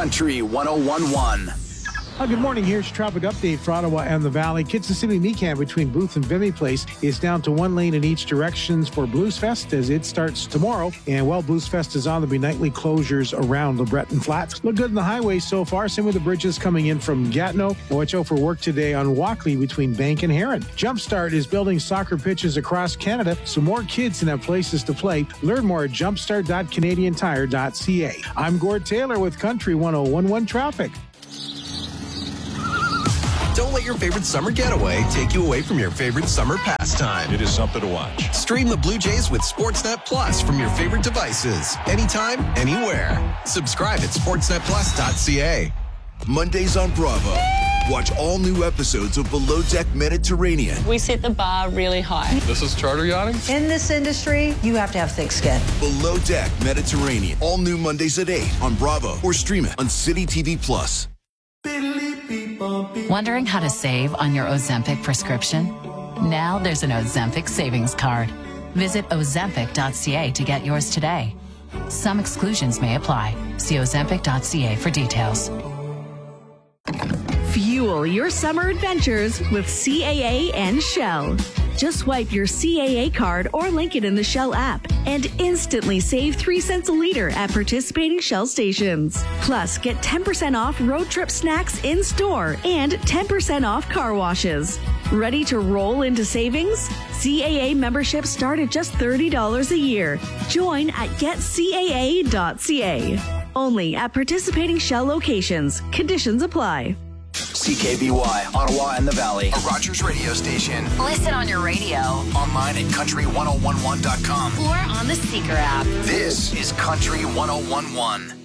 Country 1011. Good morning. Here's your traffic update for Ottawa and the Valley. Kitson City Nicam between Booth and Vimy Place is down to one lane in each direction for Blues Fest as it starts tomorrow. And while Blues Fest is on, there'll be nightly closures around LeBreton Flats. Look good in the highway so far. Same with the bridges coming in from Gatineau. Watch out for work today on Walkley between Bank and Heron. Jumpstart is building soccer pitches across Canada so more kids can have places to play. Learn more at jumpstart.canadiantire.ca. I'm Gord Taylor with Country 1011 Traffic. Don't let your favorite summer getaway take you away from your favorite summer pastime. It is something to watch. Stream the Blue Jays with Sportsnet Plus from your favorite devices. Anytime, anywhere. Subscribe at sportsnetplus.ca. Mondays on Bravo. Watch all new episodes of Below Deck Mediterranean. We set the bar really high. This is charter yachting? In this industry, you have to have thick skin. Below Deck Mediterranean. All new Mondays at 8 on Bravo or stream it on City TV Plus. Wondering how to save on your Ozempic prescription? Now there's an Ozempic savings card. Visit Ozempic.ca to get yours today. Some exclusions may apply. See Ozempic.ca for details. Fuel your summer adventures with CAA and Shell. Just swipe your CAA card or link it in the Shell app and instantly save 3 cents a liter at participating Shell stations. Plus, get 10% off road trip snacks in store and 10% off car washes. Ready to roll into savings? CAA memberships start at just $30 a year. Join at getcaa.ca. Only at participating Shell locations. Conditions apply. CKBY, Ottawa and the Valley, a Rogers radio station. Listen on your radio. Online at country1011.com. Or on the Seeker app. This is Country 1011.